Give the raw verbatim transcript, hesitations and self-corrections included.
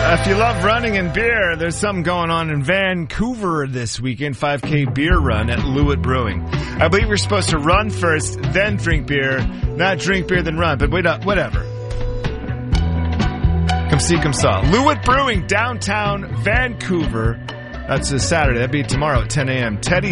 Uh, if you love running and beer, there's something going on in Vancouver this weekend. five K beer run at Lewitt Brewing. I believe you're supposed to run first, then drink beer, not drink beer, then run. But wait up, whatever. Come see, come saw. Lewitt Brewing, downtown Vancouver. That's a Saturday. That'd be tomorrow at ten a.m. Teddy